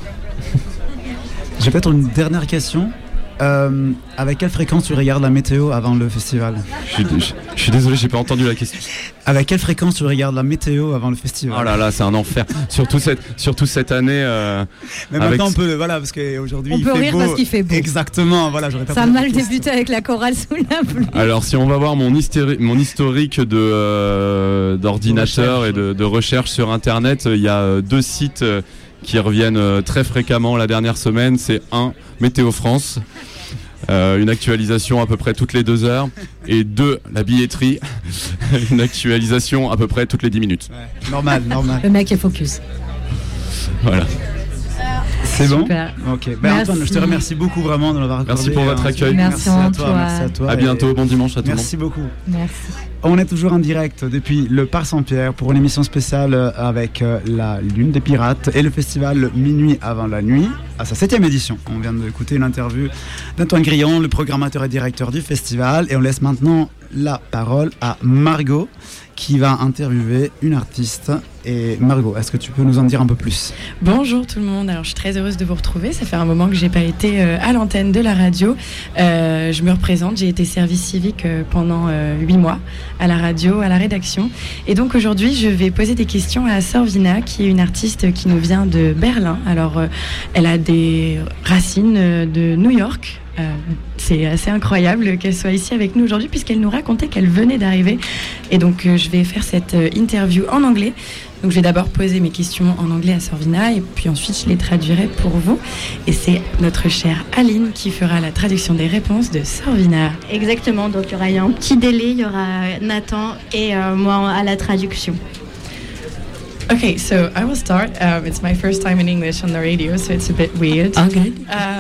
J'ai peut-être une dernière question. Avec quelle fréquence tu regardes la météo avant le festival? Je suis désolé, j'ai pas entendu la question. Avec quelle fréquence tu regardes la météo avant le festival? Oh là là, c'est un enfer. Surtout cette année. Mais maintenant on peut, voilà, parce qu'aujourd'hui il fait beau. On peut rire parce qu'il fait beau. Exactement, voilà. J'aurais pas. Ça a mal débuté avec la chorale sous la pluie. Alors si on va voir mon historique d'ordinateur et de recherche sur internet, il y a 2 sites qui reviennent très fréquemment la dernière semaine. C'est Météo France, une actualisation à peu près toutes les 2 heures, et 2, la billetterie, une actualisation à peu près toutes les 10 minutes. Ouais, normal. Le mec est focus. Voilà. C'est bon? Super. Ok. Antoine, je te remercie beaucoup vraiment de l'avoir accordé. Merci pour votre accueil. Merci à toi. À bientôt, bon dimanche à tout le monde. Merci beaucoup. Merci. On est toujours en direct depuis le Parc Saint-Pierre pour une émission spéciale avec la Lune des Pirates et le festival Minuit avant la nuit à sa 7e édition. On vient d'écouter une interview d'Antoine Grillon, le programmateur et directeur du festival, et on laisse maintenant la parole à Margot qui va interviewer une artiste. Et Margot, est-ce que tu peux nous en dire un peu plus? Bonjour tout le monde, alors je suis très heureuse de vous retrouver, ça fait un moment que j'ai pas été à l'antenne de la radio. Je me représente, j'ai été service civique pendant 8 mois à la radio, à la rédaction, et donc aujourd'hui je vais poser des questions à Sorvina, qui est une artiste qui nous vient de Berlin. Alors elle a des racines de New York. C'est assez incroyable qu'elle soit ici avec nous aujourd'hui, puisqu'elle nous racontait qu'elle venait d'arriver, et donc je vais faire cette interview en anglais. Donc je vais d'abord poser mes questions en anglais à Sorvina, et puis ensuite je les traduirai pour vous, et c'est notre chère Aline qui fera la traduction des réponses de Sorvina. Exactement, donc il y aura un petit délai, il y aura Nathan et moi à la traduction. Okay, so I will start. It's my first time in English on the radio, so it's a bit weird. Okay.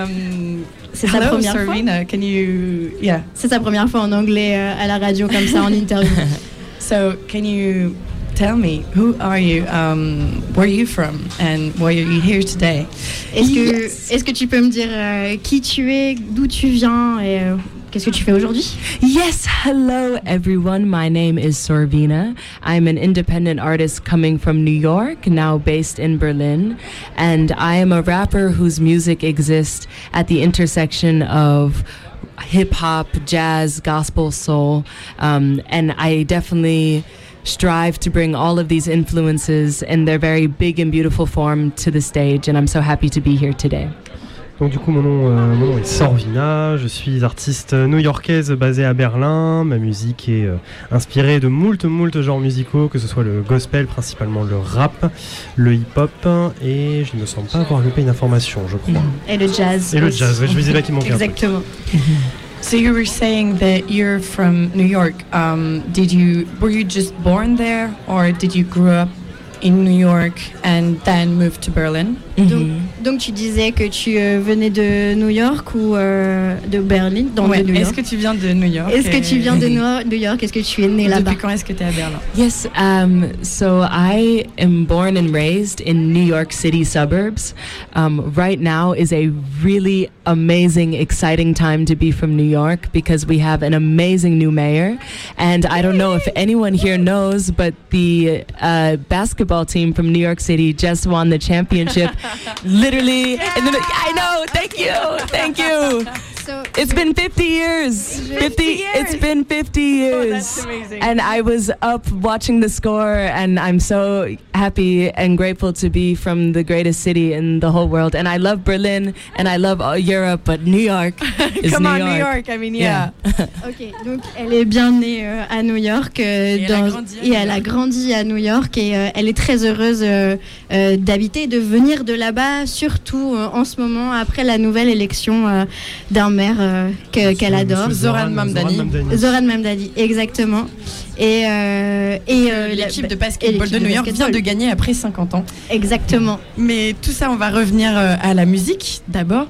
C'est sa Hello, première Sorvina. Can you? Yeah. C'est sa première fois en anglais à la radio comme ça en interview. So can you tell me who are you? Where are you from? And why are you here today? Est-ce que tu peux me dire qui tu es, d'où tu viens et qu'est-ce que tu fais aujourd'hui? Yes, hello everyone. My name is Sorvina. I'm an independent artist coming from New York, now based in Berlin. And I am a rapper whose music exists at the intersection of hip-hop, jazz, gospel, soul. And I definitely strive to bring all of these influences in their very big and beautiful form to the stage. And I'm so happy to be here today. Donc du coup mon nom est Sorvina, je suis artiste new-yorkaise basée à Berlin. Ma musique est inspirée de moult genres musicaux, que ce soit le gospel, principalement le rap, le hip-hop, et je ne me sens pas avoir loupé une information, je crois. Et le jazz. Et le jazz, ouais, je me disais là qu'il manquait un truc. Exactement. So you were saying that you're from New York. Were you just born there, or did you grow up in New York and then move to Berlin? Donc tu disais que tu venais de New York ou de Berlin, de New York. Est-ce que tu viens de New York? Est-ce que tu viens de New York? Est-ce que tu es né là-bas? Depuis quand est-ce que tu es à Berlin? Yes, so I am born and raised in New York City suburbs. Right now is a really amazing, exciting time to be from New York because we have an amazing new mayor. And I don't know if anyone here knows, but the basketball team from New York City just won the championship. Literally, I know. Thank you. So it's been 50 years. It's been 50 years. Oh, that's amazing. And I was up watching the score, and I'm so happy and grateful to be from the greatest city in the whole world. And I love Berlin, and I love Europe, but New York is Come New on, York. New York. I mean, yeah. Ok, donc elle est bien née à New York et elle a grandi à New York et elle est très heureuse d'habiter, de venir de là-bas, surtout en ce moment après la nouvelle élection d'un maire qu'elle adore. Zoran Mamdani, exactement. Et l'équipe de basketball de New York vient de gagner après 50 ans. Exactement. Mais tout ça, on va revenir à la musique d'abord.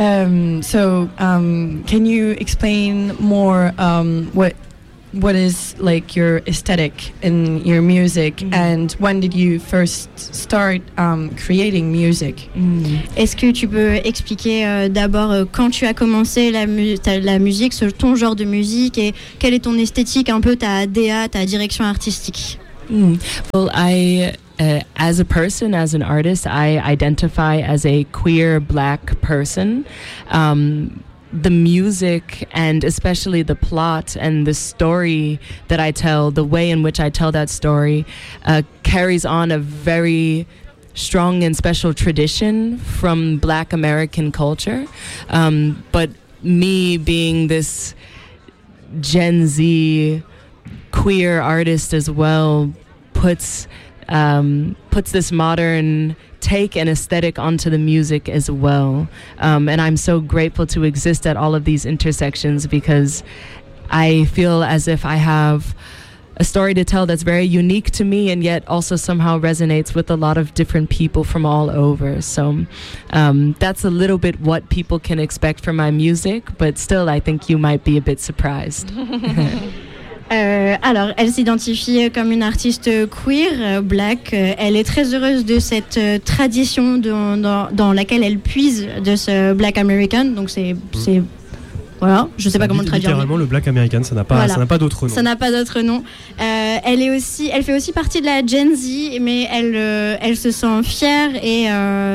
Can you explain more what is like your aesthetic in your music and when did you first start creating music? Est-ce que tu peux expliquer d'abord quand tu as commencé la musique, ton genre de musique et quelle est ton esthétique, un peu ta DA, ta direction artistique? Well, as a person, as an artist, I identify as a queer black person. The music and especially the plot and the story that I tell, the way in which I tell that story, carries on a very strong and special tradition from Black American culture. But me being this Gen Z queer artist as well puts this modern take an aesthetic onto the music as well. And I'm so grateful to exist at all of these intersections because I feel as if I have a story to tell that's very unique to me and yet also somehow resonates with a lot of different people from all over. So that's a little bit what people can expect from my music, but still I think you might be a bit surprised. Alors, elle s'identifie comme une artiste queer, black. Elle est très heureuse de cette tradition dans laquelle elle puise de ce black American. Donc c'est voilà, je sais pas comment le traduire. Littéralement le black American, ça n'a pas d'autre nom. Ça n'a pas d'autre nom. Elle fait aussi partie de la Gen Z, mais elle se sent fière et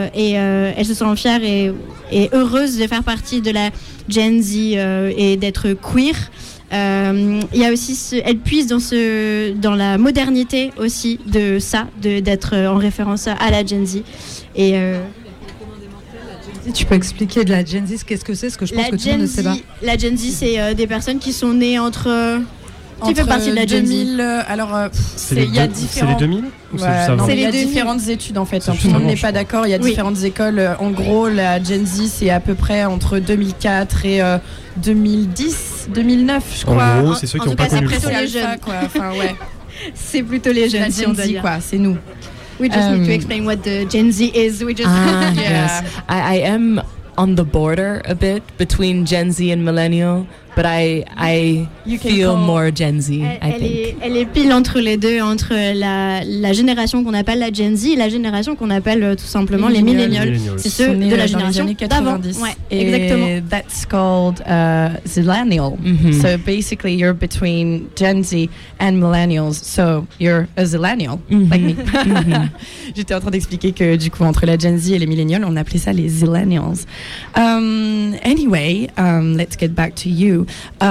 heureuse de faire partie de la Gen Z et d'être queer. Il y a aussi elle puise dans la modernité aussi de ça, d'être en référence à la Gen Z. Et tu peux expliquer de la Gen Z, qu'est-ce que c'est, ce que je pense que tout le monde ne sait pas. La Gen Z, c'est des personnes qui sont nées entre qui fait partie de la Gen Z. 2000, il y a différents. C'est les 2000 ou non, il y a différentes études en fait. Tout le monde n'est pas d'accord. Il y a différentes écoles. En gros, la Gen Z, c'est à peu près entre 2004 et 2010, 2009, je crois. En gros, c'est ceux qui n'ont pas connu le les jeunes. C'est plutôt les jeunes. La Gen Z, quoi. C'est nous. We just need to explain what the Gen Z is. We just Yes, I am on the border a bit between Gen Z and millennial, but I feel more Gen Z, I think. Elle est pile entre les deux, entre la génération qu'on appelle la Gen Z et la génération qu'on appelle tout simplement les millennials. C'est ceux de la génération d'avant. Ouais, exactement. That's called Zillennial. So basically you're between Gen Z and millennials. So you're a Zillennial, like me. J'étais en train d'expliquer que du coup entre la Gen Z et les millennials, on appelait ça les Zillennials. Anyway, let's get back to you.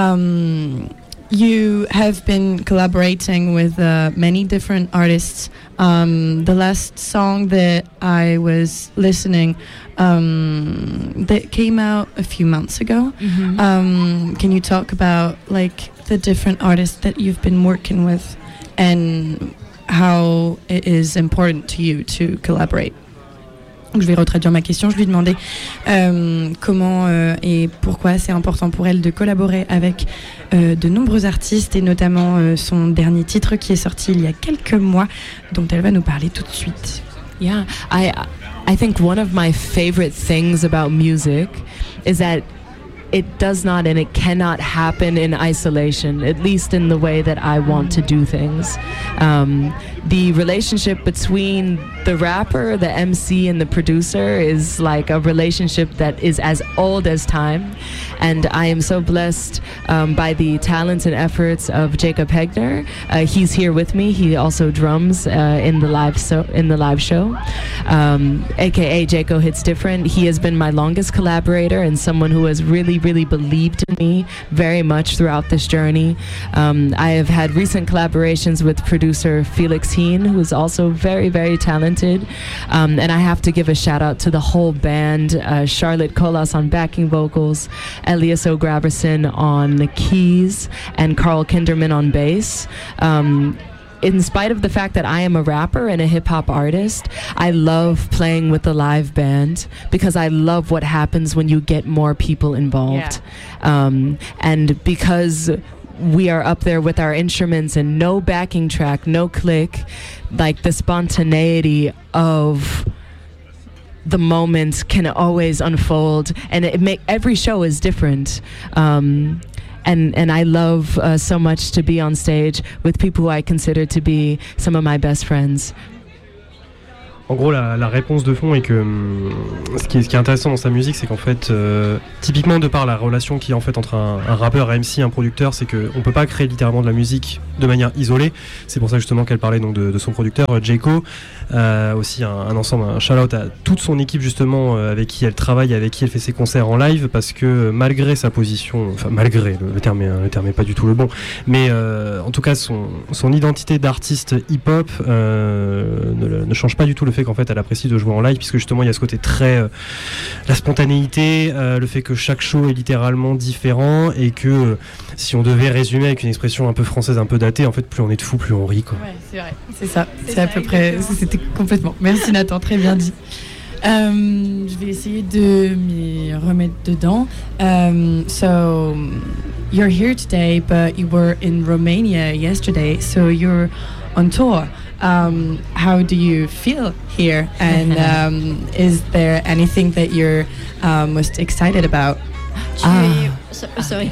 You have been collaborating with many different artists. The last song that I was listening that came out a few months ago. Can you talk about like the different artists that you've been working with and how it is important to you to collaborate? Donc, je vais retraduire ma question. Je lui demandais comment et pourquoi c'est important pour elle de collaborer avec de nombreux artistes et notamment son dernier titre qui est sorti il y a quelques mois dont elle va nous parler tout de suite. Yeah, I think one of my favorite things about music is that it does not and it cannot happen in isolation, at least in the way that I want to do things. The relationship between the rapper, the MC, and the producer is like a relationship that is as old as time. And I am so blessed by the talents and efforts of Jacob Hegner. He's here with me. He also drums in the live show. AKA Jaco Hits Different. He has been my longest collaborator and someone who has really believed in me very much throughout this journey. I have had recent collaborations with producer Felix Heen, who is also very talented. And I have to give a shout out to the whole band, Charlotte Colas on backing vocals, Elias O'Graberson on the keys, and Carl Kinderman on bass. In spite of the fact that I am a rapper and a hip-hop artist, I love playing with the live band because I love what happens when you get more people involved. And because we are up there with our instruments and no backing track, no click, like the spontaneity of the moment can always unfold, and every show is different. And I love so much to be on stage with people who I consider to be some of my best friends. En gros, la réponse de fond est que ce qui est intéressant dans sa musique, c'est qu'en fait, typiquement de par la relation qu'il y a en fait entre un rappeur, un MC, un producteur, c'est qu'on peut pas créer littéralement de la musique de manière isolée. C'est pour ça justement qu'elle parlait donc de son producteur, Jaco. Aussi un ensemble, un shout-out à toute son équipe justement avec qui elle travaille, avec qui elle fait ses concerts en live, parce que malgré sa position, enfin malgré, le terme est pas du tout le bon, mais en tout cas son identité d'artiste hip-hop ne change pas du tout le fait qu'en fait elle apprécie de jouer en live, puisque justement il y a ce côté très la spontanéité, le fait que chaque show est littéralement différent, et que si on devait résumer avec une expression un peu française, un peu datée, en fait plus on est de fous, plus on rit quoi. Ouais, c'est vrai, c'est ça, c'est à peu près, c'était complètement. Merci Nathan, très bien dit. Je vais essayer de m'y remettre dedans. So you're here today, but you were in Romania yesterday, so you're on tour. How do you feel here? And is there anything that you're most excited about? Sorry.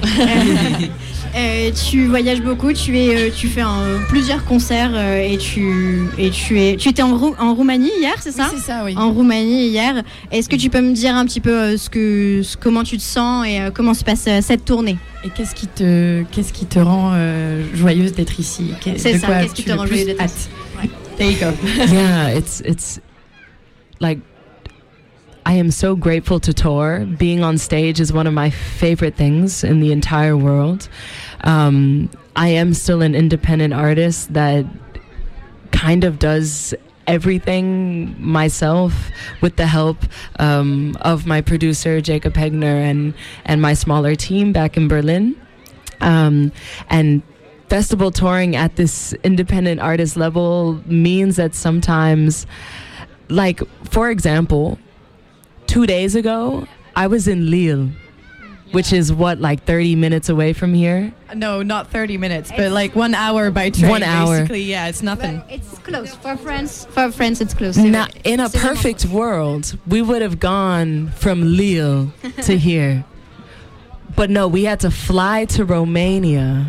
Tu voyages beaucoup, tu fais plusieurs concerts et tu étais en Roumanie hier, c'est ça? Oui, c'est ça, oui. En Roumanie hier. Est-ce que tu peux me dire un petit peu comment tu te sens et comment se passe cette tournée? Et qu'est-ce qui te rend joyeuse d'être ici? C'est ça, qu'est-ce qui te rend joyeuse d'être ici? Ouais. There you go. Yeah, it's like I am so grateful to tour. Being on stage is one of my favorite things in the entire world. I am still an independent artist that kind of does everything myself with the help of my producer Jacob Hegner and my smaller team back in Berlin. And festival touring at this independent artist level means that sometimes, like for example, 2 days ago, I was in Lille. which is what, like 30 minutes away from here? No, not 30 minutes, but like 1 hour by train. 1 hour. Basically, yeah, it's nothing. But it's close. For France, it's close. Now, in a perfect world, we would have gone from Lille to here. But no, we had to fly to Romania,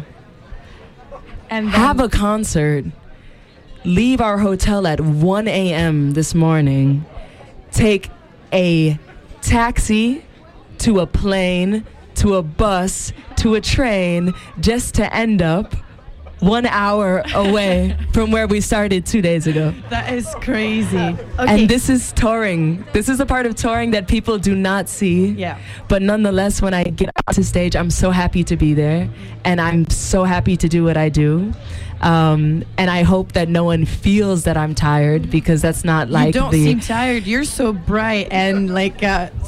and have a concert, leave our hotel at 1 a.m. this morning, take a taxi to a plane, to a bus, to a train, just to end up 1 hour away from where we started 2 days ago. That is crazy. Okay. And this is touring. This is a part of touring that people do not see. Yeah. But nonetheless, when I get onto stage, I'm so happy to be there. And I'm so happy to do what I do. And I hope that no one feels that I'm tired, because that's not like you don't seem tired. You're so bright and like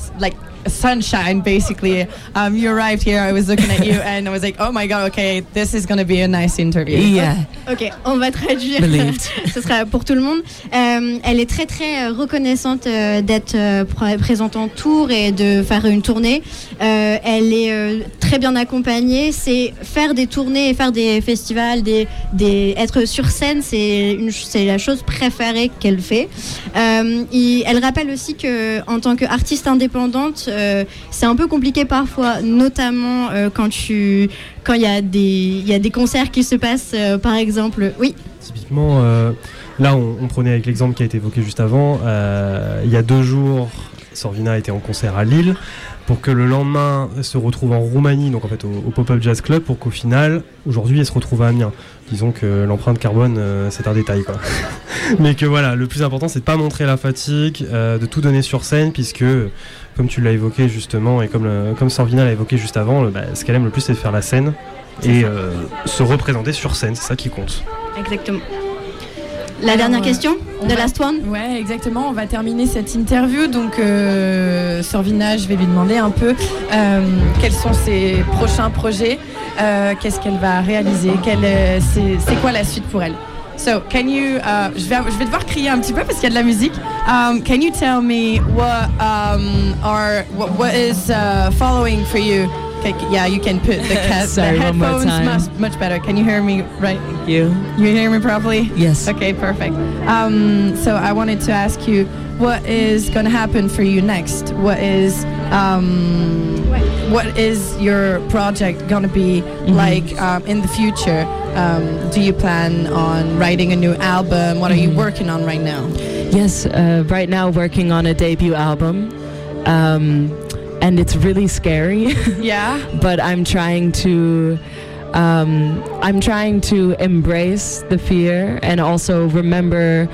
sunshine, basically. You arrived here, I was looking at you and I was like, oh my god, okay, this is going to be a nice interview. Yeah. Ok, on va traduire. Ce sera pour tout le monde. Elle est très très reconnaissante d'être présente en tour et de faire une tournée. Elle est très bien accompagnée. C'est faire des tournées et faire des festivals, être sur scène, c'est la chose préférée qu'elle fait. Elle rappelle aussi que en tant qu'artiste indépendante, c'est un peu compliqué parfois, notamment quand il y a des concerts qui se passent, par exemple. Oui. Typiquement, là, on prenait avec l'exemple qui a été évoqué juste avant. Il y a 2 jours, Sorvina était en concert à Lille, pour que le lendemain se retrouve en Roumanie, donc en fait au Pop-Up Jazz Club, pour qu'au final, aujourd'hui, elle se retrouve à Amiens. Disons que l'empreinte carbone, c'est un détail, quoi. Mais que voilà, le plus important, c'est de pas montrer la fatigue, de tout donner sur scène, puisque, comme tu l'as évoqué justement, et comme Sorvina l'a évoqué juste avant, ce qu'elle aime le plus, c'est de faire la scène et se représenter sur scène, c'est ça qui compte. Exactement. La dernière question, the last one. Ouais, exactement. On va terminer cette interview. Donc, Sorvina, je vais lui demander un peu quels sont ses prochains projets, qu'est-ce qu'elle va réaliser, c'est quoi la suite pour elle. So, can you, je vais devoir crier un petit peu parce qu'il y a de la musique. Can you tell me what is following for you? Okay, yeah, you can put the headphones much better. Can you hear me right? Thank you. You hear me properly? Yes. Okay, perfect. So I wanted to ask you, what is going to happen for you next? What is your project going to be like in the future? Do you plan on writing a new album? What are you working on right now? Yes, right now working on a debut album. And it's really scary. Yeah. But I'm trying to embrace the fear and also remember